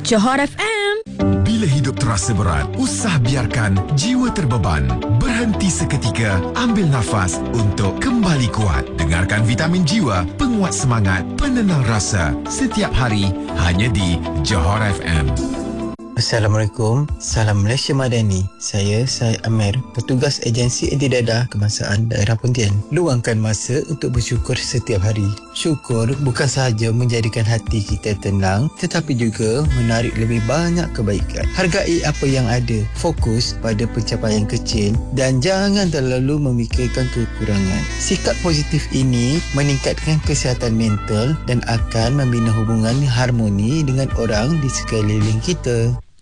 Johor FM. Bila hidup terasa berat, usah biarkan jiwa terbeban. Berhenti seketika, ambil nafas untuk kembali kuat. Dengarkan Vitamin Jiwa, penguat semangat, penenang rasa. Setiap hari, hanya di Johor FM. Assalamualaikum, salam Malaysia Madani. Saya Amir, petugas agensi anti-dadah kebangsaan daerah Pontian. Luangkan masa untuk bersyukur setiap hari. Syukur bukan sahaja menjadikan hati kita tenang, tetapi juga menarik lebih banyak kebaikan. Hargai apa yang ada, fokus pada pencapaian kecil dan jangan terlalu memikirkan kekurangan. Sikap positif ini meningkatkan kesihatan mental dan akan membina hubungan harmoni dengan orang di sekeliling kita.